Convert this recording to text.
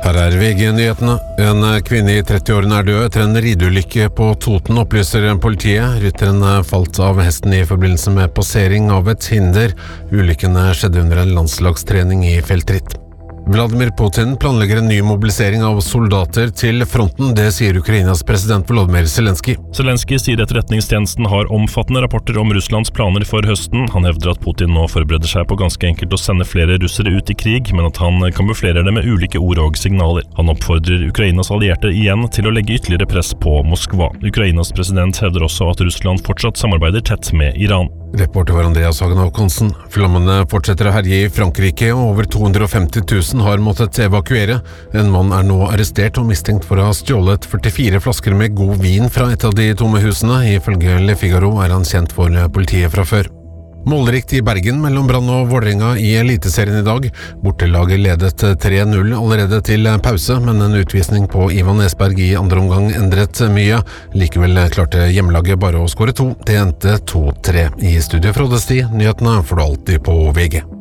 Her VG-nyhetene. En kvinne I 30-årene død etter en rideulykke på Toten, opplyser politiet. Rytteren falt av hesten I forbindelse med passering av et hinder. Ulykken skjedde under en landslagstrening I feltritt. Vladimir Putin planlegger en ny mobilisering av soldater til fronten, det sier Ukrainas president Volodymyr Zelensky. Zelensky sier etterretningstjenesten har omfattende rapporter om Russlands planer for høsten. Han hevder at Putin nå forbereder seg på ganske enkelt å sende flere russere ut I krig, men at han kamuflerer det med ulike ord og signaler. Han oppfordrer Ukrainas allierte igjen til å legge ytterligere press på Moskva. Ukrainas president hevder også at Russland fortsatt samarbeider tett med Iran. Reporter var Andreas Hagen Håkonsen. Flammene fortsetter å herje I Frankrike, og over 250 000 har måttet evakuere. En mann nå arrestert og mistenkt for å ha stjålet 44 flasker med god vin fra et av de tomme husene. Ifølge Le Figaro han kjent for politiet fra før. Målrikt I Bergen mellom Brann og Vålerenga I Eliteserien I dag. Bortelaget ledet 3-0 allerede til pause, men en utvisning på Ivan Esberg I andre omgang endret mye. Likevel klarte hjemmelaget bare å skåre 2. Det endte 2-3. I studio fra Odesti, nyhetene får du alltid på VG.